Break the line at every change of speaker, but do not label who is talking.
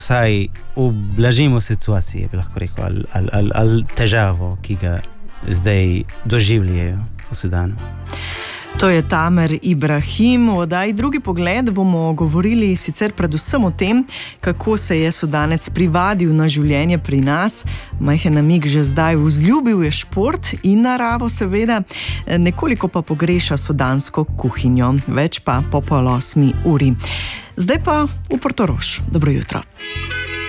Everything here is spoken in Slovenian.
Vsaj ublažimo situacije, bi lahko rekel, ali težavo, ki ga zdaj doživljajo v Sudanu.
To je Tamer Ibrahim. V oddaji Drugi pogled bomo govorili sicer predvsem o tem, kako se je Sudanec privadil na življenje pri nas. Majhen namig že zdaj, vzljubil je šport in naravo seveda, nekoliko pa pogreša sudansko kuhinjo. Več pa po 7:30. Zdaj pa v Portorož. Dobro jutro.